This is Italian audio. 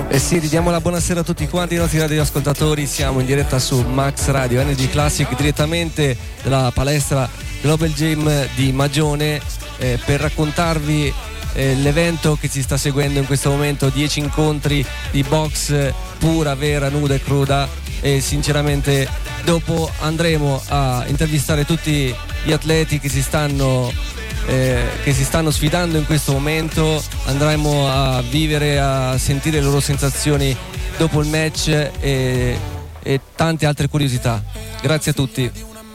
Eh sì, ridiamo la buonasera a tutti quanti i nostri radioascoltatori. Siamo in diretta su Max Radio Energy Classic direttamente dalla palestra Global Gym di Magione per raccontarvi l'evento che si sta seguendo in questo momento. 10 incontri di box pura, vera, nuda e cruda, e sinceramente dopo andremo a intervistare tutti gli atleti che si stanno sfidando in questo momento. Andremo a vivere, a sentire le loro sensazioni dopo il match e tante altre curiosità. Grazie a tutti.